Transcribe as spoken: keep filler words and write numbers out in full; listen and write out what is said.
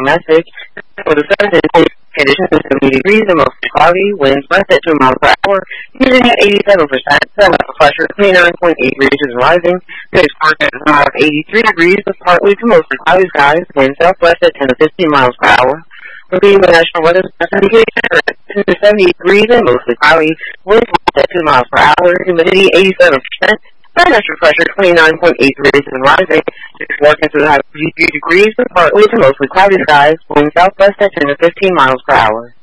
message. For the seventh conditions is seventy degrees and mostly cloudy. Winds west at two miles per hour. Humidity at eighty-seven percent. Sun level pressure twenty-nine point eight degrees and rising. Today's forecast is high of eighty-three degrees with partly to mostly cloudy skies. Wind southwest at ten to fifteen miles per hour. Repeating the National Weather Indication is seventy degrees and mostly cloudy. Winds west at two miles per hour. Humidity eighty-seven percent. Barometric pressure twenty-nine point eight degrees and rising. Today's forecast is high of fifty-three degrees with partly to mostly cloudy skies. Wind southwest at ten to fifteen miles per hour.